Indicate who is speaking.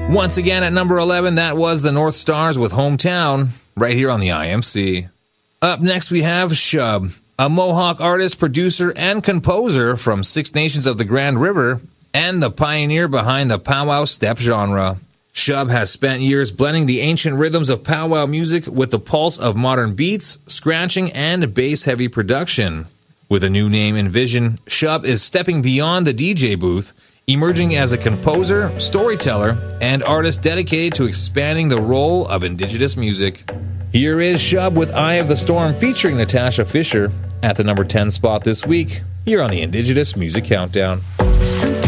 Speaker 1: Once again at number 11, that was the North Stars with Hometown, right here on the IMC. Up next we have Shub, a Mohawk artist, producer, and composer from Six Nations of the Grand River, and the pioneer behind the powwow step genre. Shub has spent years blending the ancient rhythms of powwow music with the pulse of modern beats, scratching, and bass-heavy production. With a new name and vision, Shub is stepping beyond the DJ booth, emerging as a composer, storyteller, and artist dedicated to expanding the role of Indigenous music. Here is Shub with Eye of the Storm featuring Natasha Fisher at the number 10 spot this week, here on the Indigenous Music Countdown.